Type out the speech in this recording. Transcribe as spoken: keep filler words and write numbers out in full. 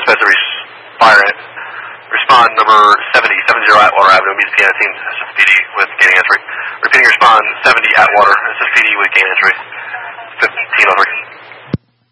Northwest Fire it. Respond number seventy, seventy Atwater Avenue, meets P N team, S S P D with gaining entry. Repeating respond seventy Atwater, S S P D with gain entry. fifteen oh three.